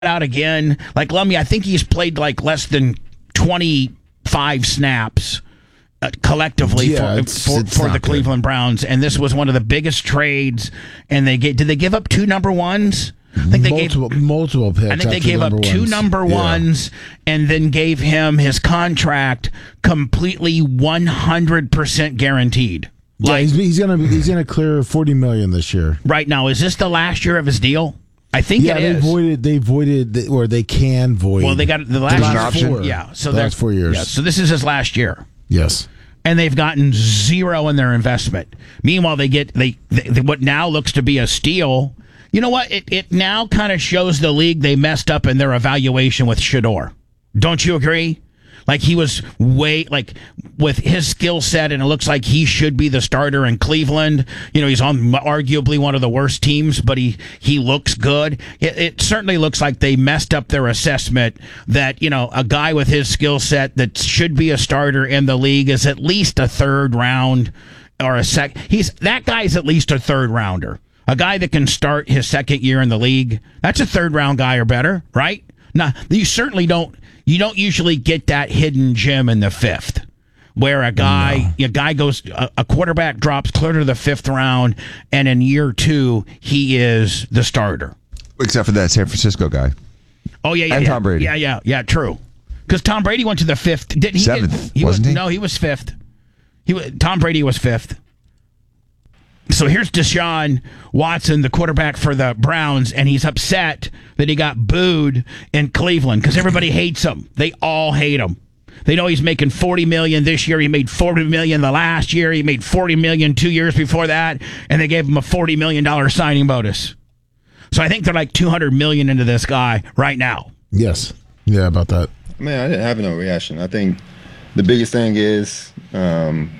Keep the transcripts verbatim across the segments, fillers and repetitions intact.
out again. Like Lummy, I think he's played like less than twenty-five snaps uh, collectively Yeah, for it's- for, it's for not the good. Cleveland Browns, and this was one of the biggest trades. And they get did they give up two number ones? I think they multiple, gave multiple picks. I think they after gave up number two ones. number Yeah. ones, and then gave him his contract completely one hundred percent guaranteed. Yeah, Like he's, he's gonna he's gonna clear forty million this year. right now, is this the last year of his deal? I think Yeah, it they is. voided. They voided, the, or they can void. Well, they got the last the year. last four. Yeah, so the they're- last four years. Yeah, so this is his last year. Yes. And they've gotten zero in their investment. Meanwhile, they get they, they, they what now looks to be a steal. You know what? It it now kind of shows the league they messed up in their evaluation with Shador. Don't you agree? Like he was way like with his skill set, and it looks like he should be the starter in Cleveland. You know, he's on arguably one of the worst teams, but he he looks good. It, it certainly looks like they messed up their assessment that, you know, a guy with his skill set that should be a starter in the league is at least a third round or a sec. He's that guy's at least a third rounder. A guy that can start his second year in the league. That's a third round guy or better, right? Now, you certainly don't. You don't usually get that hidden gem in the fifth, where a guy, no. a guy goes, a, a quarterback drops clear to the fifth round, and in year two he is the starter. Except for that San Francisco guy. Oh yeah, yeah, and yeah. Tom Brady. Yeah, yeah, yeah. True, because Tom Brady went to the fifth. Didn't he? Seventh, he wasn't was, he? No, he was fifth. He was, Tom Brady was fifth. So here's Deshaun Watson, the quarterback for the Browns, and he's upset that he got booed in Cleveland because everybody hates him. They all hate him. They know he's making forty million dollars this year. He made forty million dollars the last year. He made forty million dollars two years before that, and they gave him a forty million dollars signing bonus. So I think they're like two hundred million dollars into this guy right now. Yes. Yeah, about that. Man, I didn't have no reaction. I think the biggest thing is, um,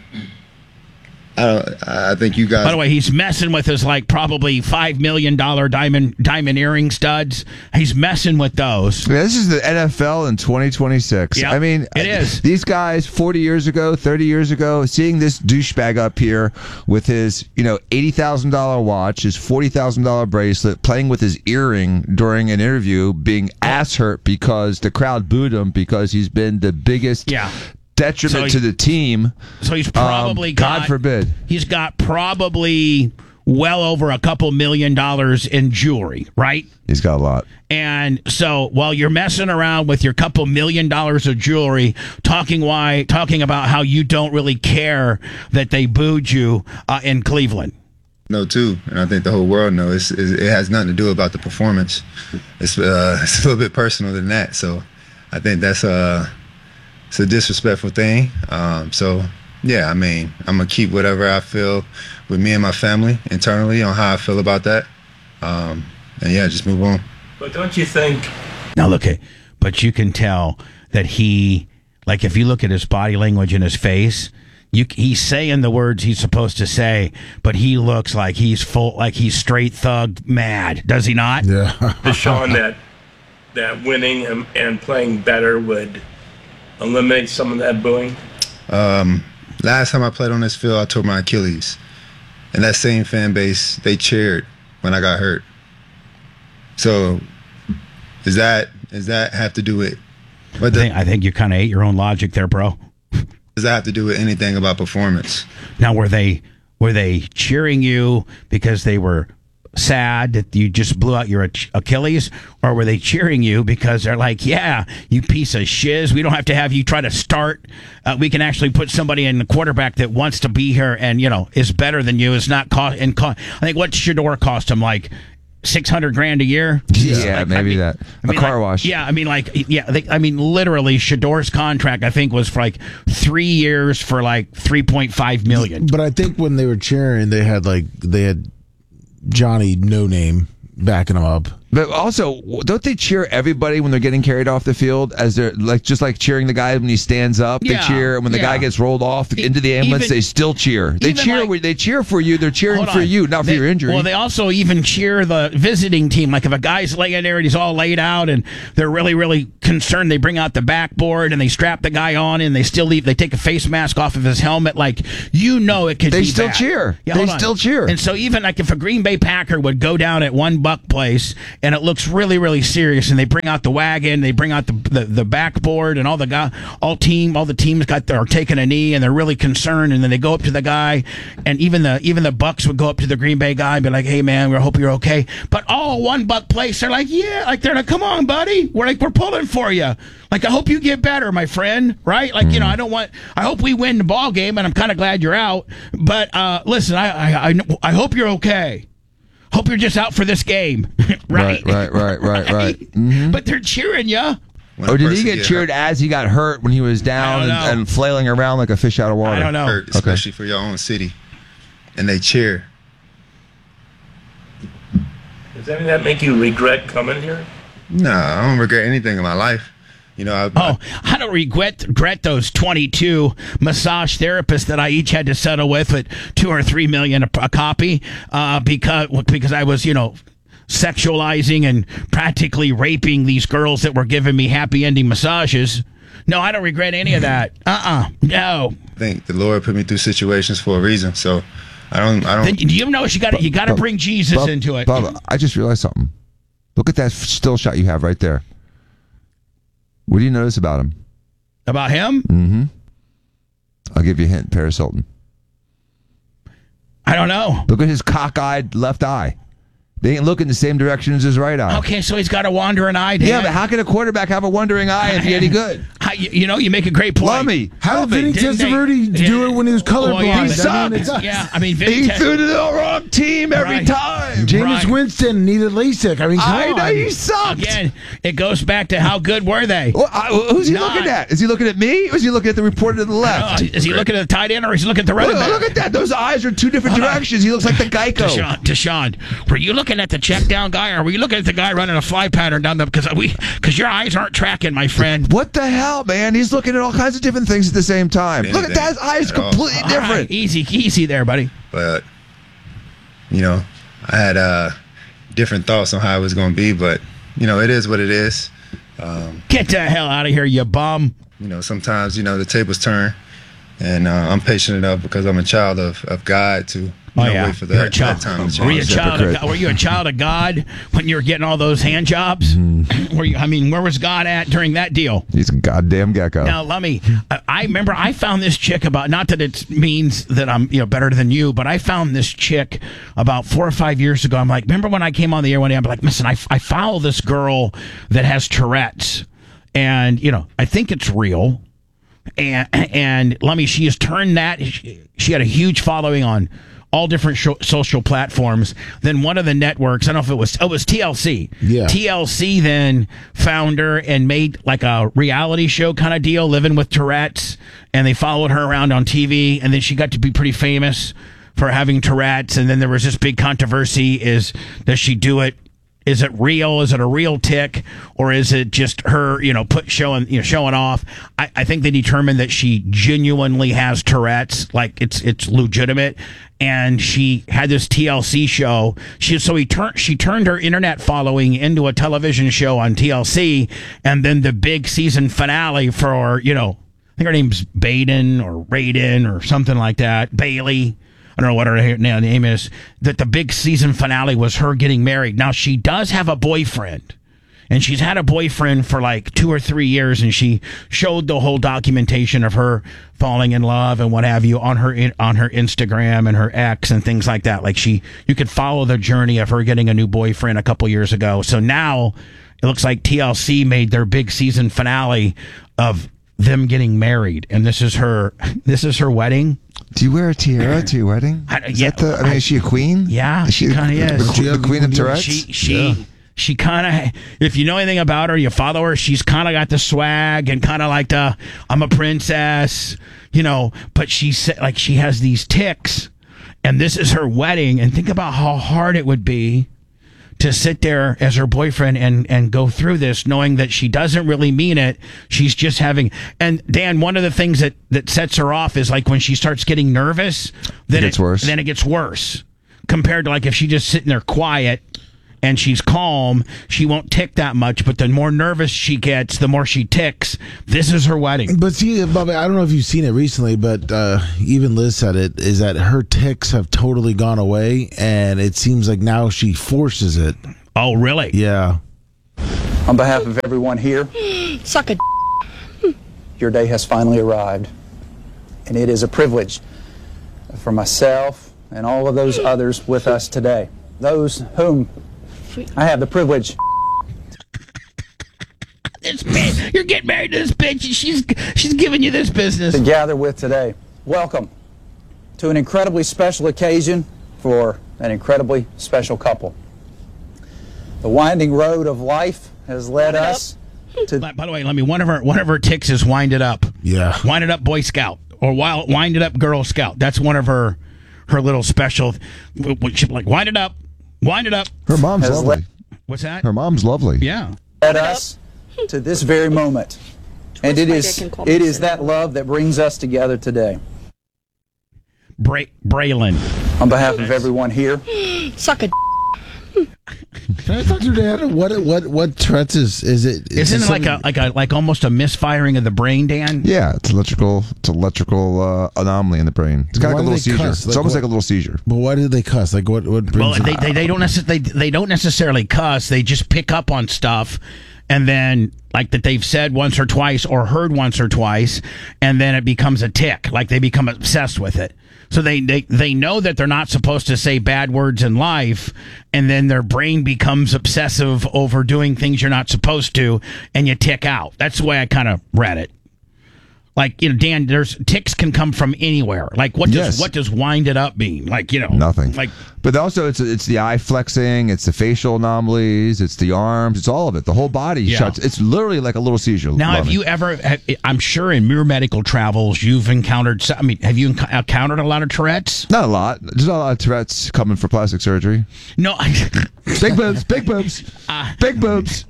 I don't. I think you guys. By the way, he's messing with his like probably five million dollar diamond diamond earring studs. He's messing with those. Yeah, this is the N F L in twenty twenty-six. Yeah, I mean, it is. These guys, forty years ago, thirty years ago, seeing this douchebag up here with his, you know, eighty thousand dollar watch, his forty thousand dollar bracelet, playing with his earring during an interview, being ass hurt because the crowd booed him because he's been the biggest. Yeah. Detriment So he- to the team. So he's probably um, got, God forbid. He's got probably well over a couple million dollars in jewelry, right? He's got a lot. And so while you're messing around with your couple million dollars of jewelry, talking why talking about how you don't really care that they booed you uh, in Cleveland. know too, and I think the whole world knows. It's, it's, it has nothing to do about the performance. It's uh, it's a little bit personal than that. So I think that's uh it's a disrespectful thing. Um, so yeah, I mean, I'm gonna keep whatever I feel with me and my family internally on how I feel about that. Um, and yeah, just move on. But don't you think? Now look at, but you can tell that he, like if you look at his body language in his face, you he's saying the words he's supposed to say, but he looks like he's full, like he's straight thug mad. Does he not? Yeah. Deshaun, that that winning and, and playing better would eliminate some of that booing? Um, last time I played on this field, I tore my Achilles, and that same fan base, they cheered when I got hurt. So, does that does that have to do with? What I think, I think you kind of ate your own logic there, bro. does that have to do with anything about performance? Now, were they were they cheering you because they were sad that you just blew out your Ach- Achilles, or were they cheering you because they're like, yeah, you piece of shiz, we don't have to have you try to start, uh, we can actually put somebody in the quarterback that wants to be here and, you know, is better than you, is not cost and co- I think what Shador cost him, like six hundred grand a year. Yeah, Like, maybe I mean, that. I mean, a car like, wash. Yeah, I mean, like, yeah, they, I mean, literally, Shador's contract, I think, was for like three years for like three point five million. But I think when they were cheering, they had like they had Johnny No Name backing them up. But also, don't they cheer everybody when they're getting carried off the field as they're like just like cheering the guy when he stands up? Yeah, they cheer when the yeah. guy gets rolled off E- into the ambulance. even- they still cheer. They even cheer. like- when they cheer for you. They're cheering Hold for on. you, not They- for your injury. Well, they also even cheer the visiting team. Like if a guy's laying there and he's all laid out and they're really, really concerned, they bring out the backboard and they strap the guy on and they still leave. They take a face mask off of his helmet. Like, you know, it could They be still bad. cheer. Yeah, They hold on. still cheer. And so even like if a Green Bay Packer would go down at one buck place and it looks really, really serious. And they bring out the wagon, they bring out the the, the backboard, and all the guy, all team, all the teams got are taking a knee, and they're really concerned. And then they go up to the guy, and even the even the Bucks would go up to the Green Bay guy and be like, "Hey man, we hope you're okay." But all one Buck place, they're like, "Yeah," like they're like, "Come on, buddy, we're like we're pulling for you." Like, I hope you get better, my friend, right? Like, you know, I don't want, I hope we win the ball game, and I'm kind of glad you're out. But uh, listen, I, I, I, I hope you're okay. Hope you're just out for this game, right? Right, right, right, right, right. Mm-hmm. But they're cheering you. Or did he get cheered as he got hurt when he was down and, and flailing around like a fish out of water? I don't know. Hurt, especially okay. for your own city. And they cheer. Does any of that make you regret coming here? No, I don't regret anything in my life. You know, I, oh, I don't regret, regret those twenty-two massage therapists that I each had to settle with at two or three million a, a copy uh, because because I was, you know, sexualizing and practically raping these girls that were giving me happy ending massages. No, I don't regret any of that. Uh-uh. No. I think the Lord put me through situations for a reason, so I don't. I don't. Then, you know, you got you got to bring Jesus Bub, into it. Bub, I just realized something. Look at that still shot you have right there. What do you notice about him? About him? Mm-hmm. I'll give you a hint. Paris Hilton. I don't know. Look at his cockeyed left eye. They ain't looking the same direction as his right eye. Okay, so he's got a wandering eye. Dan. Yeah, but how can a quarterback have a wandering eye and be any good? How, you, you know, you make a great point. Lummy. How did Vinny Testaverde do it when he was colorblind? Well, yeah, he sucked. I mean, yeah, I mean, Vinny he Te- threw to the wrong team every right. time. Jameis right. Winston needed LASIK. I mean, come I on. know he sucked. Again, it goes back to how good were they? Well, I, who's he Not. looking at? Is he looking at me, or is he looking at the reporter to the left? Uh, is he looking at the tight end, or is he looking at the running Look, back? look at that. Those eyes are two different directions. He looks like the Geico. Deshaun, Deshaun, were you looking at the check down guy, or were you looking at the guy running a fly pattern down the? Because we, because your eyes aren't tracking, my friend. What the hell, man? He's looking at all kinds of different things at the same time. Look at that. His eyes completely All different. right, easy, easy there, buddy. But you know, I had uh, different thoughts on how it was going to be. But you know, it is what it is. Um, Get the hell out of here, you bum. You know, sometimes you know the tables turn, and uh, I'm patient enough because I'm a child of, of God to you Oh, know, yeah. wait for You're a that, child. that time to Were you a change. child of God? Were you a child of God when you were getting all those hand jobs? Mm. Were you? I mean, where was God at during that deal? He's a goddamn gecko. Now, let me. I, I remember I found this chick about. Not that it means that I'm you know better than you, but I found this chick about four or five years ago. I'm like, remember when I came on the air one day? I'm like, listen, I I follow this girl that has Tourette's, and you know, I think it's real. And and let me. She has turned that. She, she had a huge following on all different sh- social platforms. Then one of the networks, I don't know if it was, oh, it was T L C. Yeah. T L C then found her and made like a reality show kind of deal, living with Tourette's, and they followed her around on T V, and then she got to be pretty famous for having Tourette's, and then there was this big controversy: is does she do it? Is it real? Is it a real tick, or is it just her, you know, put showing, you know, showing off? I, I think they determined that she genuinely has Tourette's, like it's it's legitimate, and she had this T L C show. She so he turned she turned her internet following into a television show on T L C, and then the big season finale for, you know, I think her name's Baden or Raiden or something like that, Bailey. I don't know what her name is, that the big season finale was her getting married. Now, she does have a boyfriend, and she's had a boyfriend for like two or three years, and she showed the whole documentation of her falling in love and what have you on her on her Instagram and her ex and things like that. Like she, you could follow the journey of her getting a new boyfriend a couple years ago. So now it looks like T L C made their big season finale of them getting married, and this is her this is her wedding. Do you wear a tiara to your wedding? I, Is yeah, that the, I mean, I, is she a queen? Yeah, is she, she kind of is. The, the queen of Tourette's? She she Yeah. she kind of. If you know anything about her, you follow her. She's kind of got the swag and kind of like the I'm a princess, you know. But she said like she has these tics, and this is her wedding. And think about how hard it would be to sit there as her boyfriend and, and go through this knowing that she doesn't really mean it. She's just having, and Dan, one of the things that, that sets her off is like when she starts getting nervous, then it gets it, worse. Then it gets worse compared to like if she's just sitting there quiet and she's calm, she won't tick that much. But the more nervous she gets, the more she ticks. This is her wedding. But see, Bubba, I don't know if you've seen it recently, but uh, even Liz said it, is that her tics have totally gone away, and it seems like now she forces it. Oh, really? Yeah. On behalf of everyone here, Suck a d- your day has finally arrived. And it is a privilege for myself and all of those others with us today. Those whom I have the privilege. This bitch, you're getting married to this bitch, and she's she's giving you this business. To gather with today. Welcome to an incredibly special occasion for an incredibly special couple. The winding road of life has led us to... By, by the way, let me, one of her one of her ticks is wind it up. Yeah. Wind it up Boy Scout. Or wild, wind it up Girl Scout. That's one of her her little special, like, wind it up, wind it up. Her mom's Has lovely. What's that? Her mom's lovely. Yeah. led us to this very moment. And it is it is that love that brings us together today. Bra- Braylon. On behalf of everyone here, Suck a d- Can I talk to your dad? What what what Tourette's is? Is it? Is Isn't it it like a something- like a like almost a misfiring of the brain, Dan? Yeah, it's electrical. It's electrical uh, anomaly in the brain. It's kind Why of like a do little they seizure. cuss? It's Like almost what- like a little seizure. But why did they cuss? Like what? What brings? Well, they, they, they don't necessarily they, they don't necessarily cuss. They just pick up on stuff, and then like that they've said once or twice or heard once or twice, and then it becomes a tick. Like they become obsessed with it. So they, they, they know that they're not supposed to say bad words in life, and then their brain becomes obsessive over doing things you're not supposed to, and you tick out. That's the way I kind of read it. Like, you know, Dan, there's ticks can come from anywhere. Like, what does Yes. what does wind it up mean? Like, you know, Nothing. Like, But also, it's it's the eye flexing, it's the facial anomalies, it's the arms, it's all of it. The whole body Yeah. shuts. It's literally like a little seizure. now, have Loving. you ever? have- I'm sure in your medical travels, you've encountered. I mean, have you enc- encountered a lot of Tourette's? Not a lot. There's not a lot of Tourette's coming for plastic surgery. No. Big boobs, big boobs, big boobs.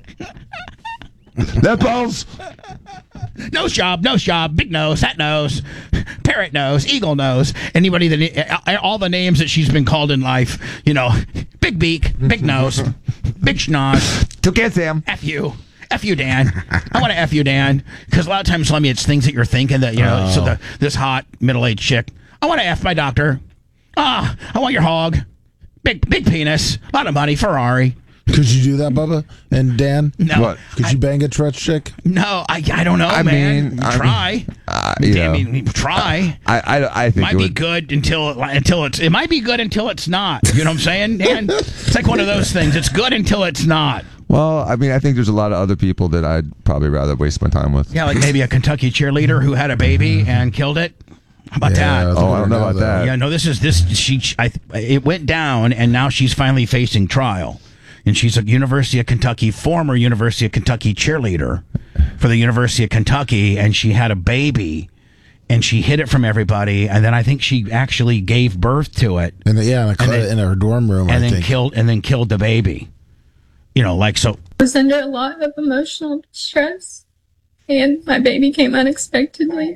Nipples. Nose job, nose job, big nose, that nose, parrot nose, eagle nose. Anybody that all the names that she's been called in life, you know, big beak, big nose, big schnoz. Took it, Sam. F you. F you, Dan. I want to F you, Dan. Because a lot of times, let me, it's things that you're thinking that, you know, so the, this hot middle-aged chick, I want to F my doctor. Ah, I want your hog. Big, big penis. A lot of money. Ferrari. Could you do that, Bubba and Dan? No. What? Could you bang a Tourette's chick? No, I, I don't know, I man. mean, I try. mean, uh, you Damn, know. I mean, try. I I, I think Might it be would, good until until it's. It might be good until it's not. You know what I'm saying, Dan? It's like one of those things. It's good until it's not. Well, I mean, I think there's a lot of other people that I'd probably rather waste my time with. Yeah, like maybe a Kentucky cheerleader who had a baby and killed it. How about Yeah, that? Oh, I don't know about that. Yeah, no. This is this. She. I. It went down, and now she's finally facing trial. And she's a University of Kentucky, former University of Kentucky cheerleader for the University of Kentucky, and she had a baby, and she hid it from everybody, and then I think she actually gave birth to it, And the, yeah, in, a cl- then- in her dorm room, and I then think. killed, and then killed the baby. You know, like so. I was under a lot of emotional distress, and my baby came unexpectedly.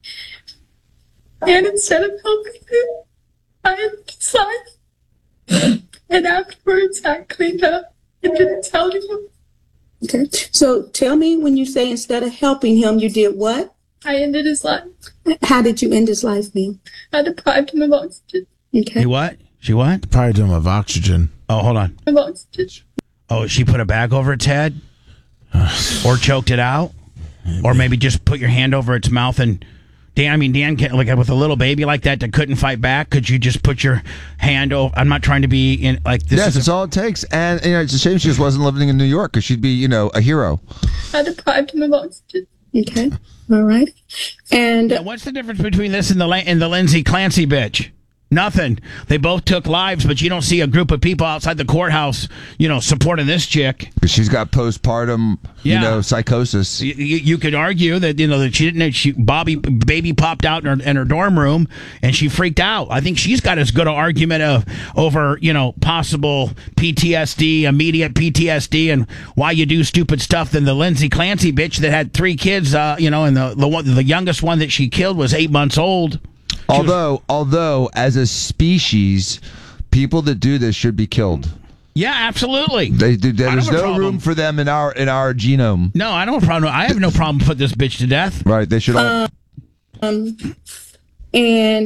And instead of helping him, I ended his life. And afterwards, I cleaned up and didn't tell him. Okay. So tell me, when you say instead of helping him, you did what? I ended his life. How did you end his life, ma'am? I deprived him of oxygen. Okay. She what? She what? Probably to him of oxygen. Oh, hold on. Of oxygen. Oh, she put a bag over its head, or choked it out, or maybe just put your hand over its mouth and. Dan, I mean, Dan, can, like with a little baby like that that couldn't fight back, could you just put your hand over? I'm not trying to be in like this. Yes, is it's a, all it takes. And you know, it's a shame she just wasn't living in New York because she'd be, you know, a hero. I deprived him of oxygen. Okay. All right. And Yeah, what's the difference between this and the Lan- and the Lindsay Clancy bitch? Nothing. They both took lives, but you don't see a group of people outside the courthouse, you know, supporting this chick. Because she's got postpartum, Yeah. you know, psychosis. You, you, you could argue that you know that she didn't. She Bobby baby popped out in her, in her dorm room and she freaked out. I think she's got as good an argument of over you know possible P T S D, immediate P T S D, and why you do stupid stuff than the Lindsay Clancy bitch that had three kids. Uh, you know, and the the one the youngest one that she killed was eight months old. Although, although, as a species, people that do this should be killed. Yeah, absolutely. They do. I don't There's have a no problem. room for them in our in our genome. No, I don't have a problem. I have no problem putting this bitch to death. Right? They should all. um, and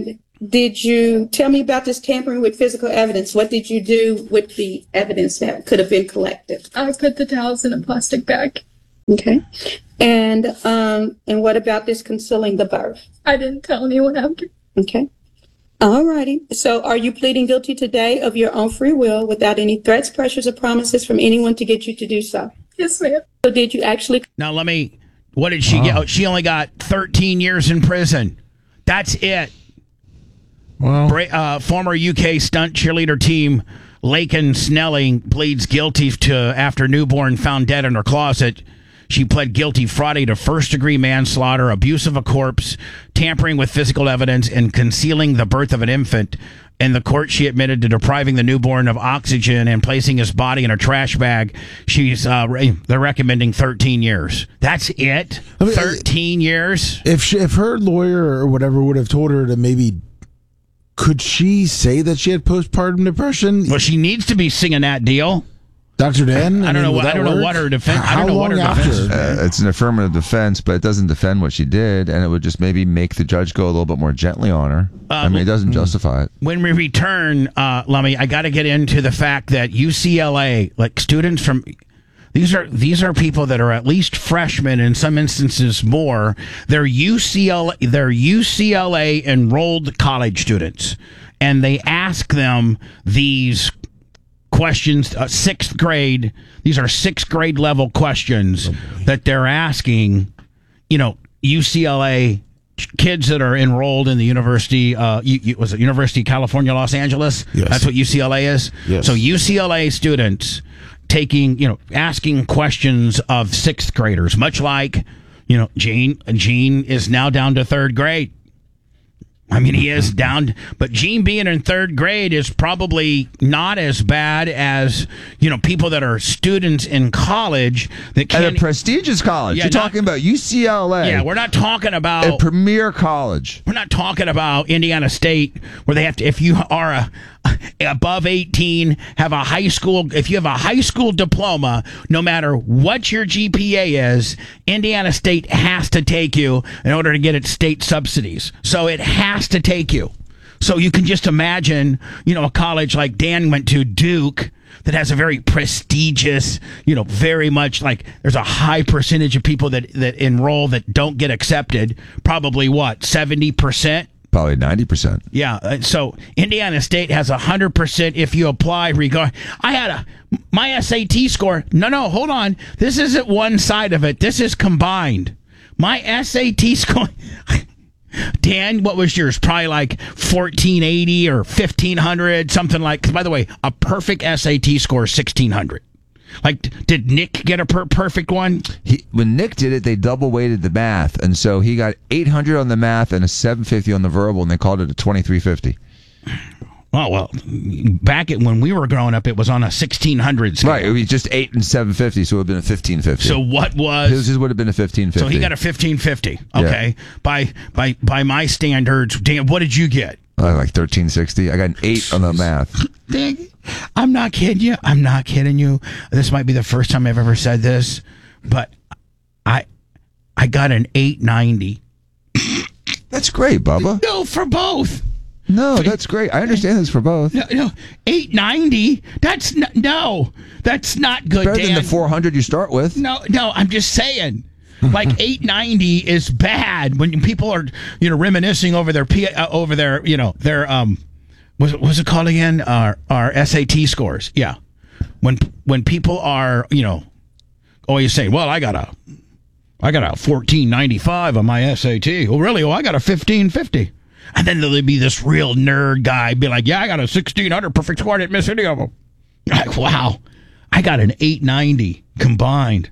did you tell me about this tampering with physical evidence? What did you do with the evidence that could have been collected? I put the towels in a plastic bag. Okay. And um, and what about this concealing the birth? I didn't tell anyone after. Okay. All righty. So are you pleading guilty today of your own free will without any threats, pressures, or promises from anyone to get you to do so? Yes, ma'am. So did you actually... Now, let me... What did she get? Oh, she only got thirteen years in prison. That's it. Well, Bra- uh, former U K stunt cheerleader team Laken Snelling pleads guilty to after newborn found dead in her closet. She pled guilty Friday to first-degree manslaughter, abuse of a corpse, tampering with physical evidence, and concealing the birth of an infant. In the court, she admitted to depriving the newborn of oxygen and placing his body in a trash bag. She's uh, they're recommending thirteen years. That's it. I mean, thirteen years. If she, if her lawyer or whatever would have told her to maybe, could she say that she had postpartum depression? Well, she needs to be singing that deal. Doctor Dan? I, I don't mean, know. would What, I that don't know work? what her defense. I How don't know what her long defense. after? Uh, it's an affirmative defense, but it doesn't defend what she did, and it would just maybe make the judge go a little bit more gently on her. I mean, it doesn't justify it. When we return, uh, Lummy, I got to get into the fact that U C L A, like students from, these are these are people that are at least freshmen, in some instances more. They're U C L A, they're U C L A enrolled college students, and they ask them these questions. Uh, sixth grade, these are sixth grade level questions oh that they're asking. You know, U C L A. Kids that are enrolled in the university, uh, you, you, was it University of California, Los Angeles? Yes. That's what U C L A is? Yes. So U C L A students taking, you know, asking questions of sixth graders, much like, you know, Gene, Gene is now down to third grade. I mean, he is down, but Gene being in third grade is probably not as bad as, you know, people that are students in college that can't. At a prestigious college. Yeah, You're not- talking about U C L A. Yeah, we're not talking about a premier college. We're not talking about Indiana State where they have to, if you are a, above eighteen, have a high school, if you have a high school diploma, no matter what your G P A is, Indiana State has to take you in order to get its state subsidies. So it has to take you. So you can just imagine, you know, a college like Dan went to, Duke, that has a very prestigious, you know, very much like there's a high percentage of people that, that enroll that don't get accepted. Probably what, seventy percent? Probably ninety percent. Yeah. uh, So Indiana State has one hundred percent if you apply. Regard. I had a, my S A T score. No, no, hold on. This isn't one side of it. This is combined. My S A T score. Dan, what was yours? Probably like fourteen eighty or fifteen hundred, something like. 'Cause by the way, a perfect S A T score is sixteen hundred. Like, did Nick get a per- perfect one? He, when Nick did it, they double weighted the math, and so he got eight hundred on the math and a seven fifty on the verbal, and they called it a twenty-three fifty. Oh, well, back at when we were growing up, it was on a sixteen hundred scale. Right, it was just eight and seven fifty, so it would have been a fifteen fifty. So what was... His, his would have been a fifteen fifty. So he got a fifteen fifty. Okay. Yeah. By by by my standards, Dan, what did you get? Uh, like thirteen sixty. I got an eight on the math. Dang, I'm not kidding you. I'm not kidding you. This might be the first time I've ever said this, but I I got an eight ninety. That's great, Bubba. No, for both. No, that's great. I understand this for both. No, no, eight ninety. That's not, no, that's not good. Better Dan. than the four hundred you start with. No, no, I'm just saying. Like eight ninety is bad when people are, you know, reminiscing over their P, uh, over their, you know, their um, was it was it called again? Our our S A T scores. Yeah, when when people are, you know, always saying, well, I got a, I got a fourteen ninety-five on my S A T. Well, really? Oh, I got a fifteen fifty. And then there'll be this real nerd guy be like, yeah, I got a sixteen hundred perfect score. I didn't miss any of them. Like, wow, I got an eight ninety combined.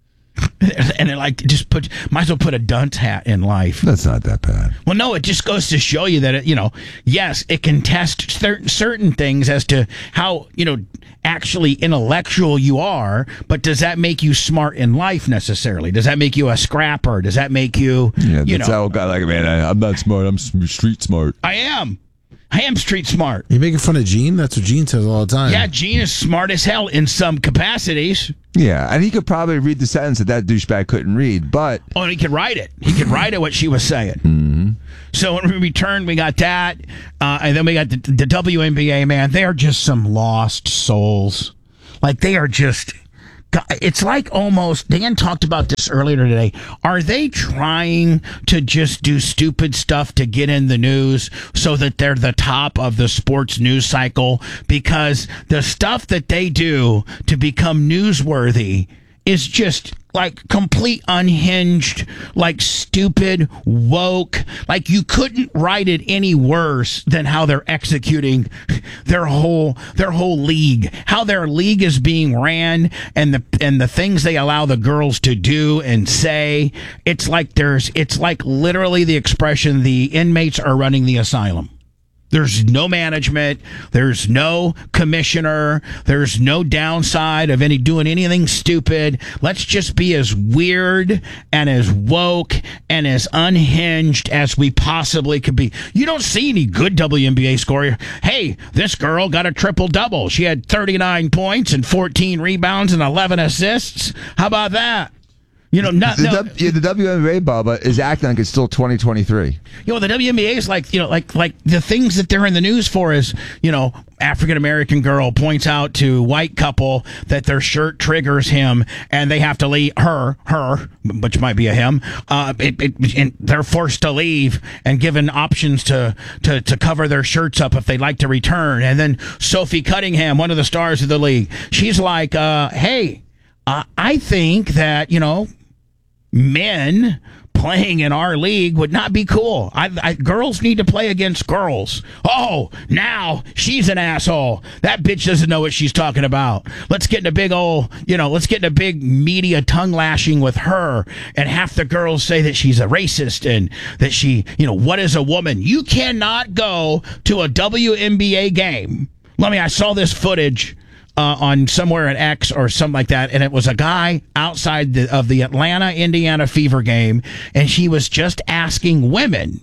And it like just put might as well put a dunce hat in life. That's not that bad. Well, no, it just goes to show you that it, you know, yes, it can test certain certain things as to how, you know, actually intellectual you are, but does that make you smart in life necessarily? Does that make you a scrapper? Does that make you, Yeah, you that's know, how a guy like, man, I, I'm not smart. I'm s- street smart. I am. I am street smart. You making fun of Gene? That's what Gene says all the time. Yeah, Gene is smart as hell in some capacities. Yeah, and he could probably read the sentence that that douchebag couldn't read, but Oh, and he could write it. He could write it what she was saying. mm-hmm. So in return, we got that, uh, and then we got the, the W N B A, man. They are just some lost souls. Like, they are just... It's like almost, Dan talked about this earlier today. Are they trying to just do stupid stuff to get in the news so that they're the top of the sports news cycle? Because the stuff that they do to become newsworthy is just like complete unhinged, like stupid, woke. Like, you couldn't write it any worse than how they're executing their whole their whole league. How their league is being ran, and the and the things they allow the girls to do and say. It's like there's it's like literally the expression, the inmates are running the asylum. There's no management. There's no commissioner. There's no downside of any doing anything stupid. Let's just be as weird and as woke and as unhinged as we possibly could be. You don't see any good W N B A scorer. Hey, this girl got a triple-double. She had thirty-nine points and fourteen rebounds and eleven assists. How about that? You know, not, the, no, w, yeah, the W N B A, Bubba, is acting like it's still twenty twenty-three. You know, the W N B A is like, you know, like like the things that they're in the news for is, you know, African American girl points out to white couple that their shirt triggers him, and they have to leave her, her, which might be a him. Uh, it, it, and they're forced to leave and given options to, to to cover their shirts up if they'd like to return. And then Sophie Cunningham, one of the stars of the league, she's like, uh, hey, uh, I think that, you know, men playing in our league would not be cool. I, I, girls need to play against girls. Oh, now she's an asshole. That bitch doesn't know what she's talking about. Let's get in a big old, you know, let's get in a big media tongue lashing with her. And half the girls say that she's a racist and that she, you know, what is a woman? You cannot go to a W N B A game. Let me, I saw this footage Uh, on somewhere at X or something like that, and it was a guy outside the, of the Atlanta Indiana Fever game, and she was just asking women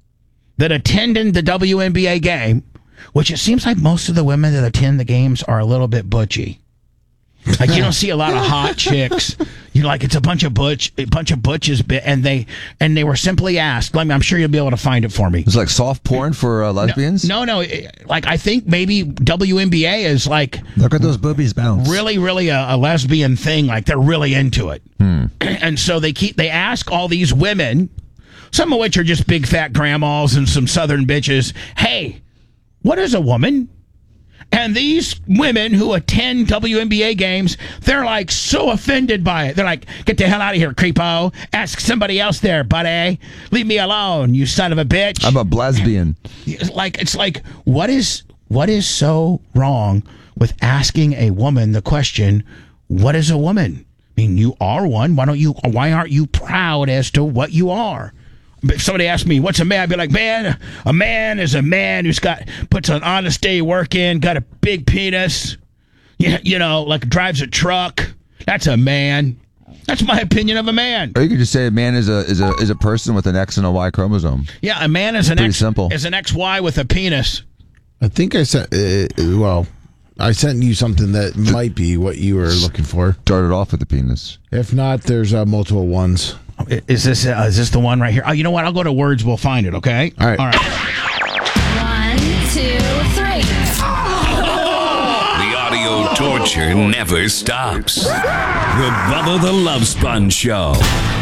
that attended the W N B A game, which it seems like most of the women that attend the games are a little bit butchy. Like, you don't see a lot of hot chicks. You know, like, it's a bunch of butch, a bunch of butches, and they and they were simply asked. Let me, I'm sure you'll be able to find it for me. It's like soft porn for uh, lesbians. No, no, no. Like, I think maybe W N B A is like, look at those boobies bounce. Really, really a, a lesbian thing. Like, they're really into it, hmm. And so they keep they ask all these women, some of which are just big fat grandmas and some southern bitches. Hey, what is a woman? And these women who attend W N B A games, they're like so offended by it. They're like, get the hell out of here, creepo. Ask somebody else there, buddy. Leave me alone, you son of a bitch. I'm a lesbian. It's like, it's like, what is what is so wrong with asking a woman the question, what is a woman? I mean, you are one. Why don't you? Why aren't you proud as to what you are? If somebody asked me, what's a man? I'd be like, man, a man is a man who's got, puts an honest day work in, got a big penis, you, you know, like drives a truck. That's a man. That's my opinion of a man. Or you could just say a man is a is a is a person with an X and a Y chromosome. Yeah, a man is an Pretty X, simple. is an X Y with a penis. I think I sent, uh, well, I sent you something that might be what you were looking for. Started off with the penis. If not, there's uh, multiple ones. Is this uh, is this the one right here? Oh, you know what? I'll go to words. We'll find it. Okay. All right. All right. One, two, three. The audio torture never stops. The Bubba the Love Sponge Show.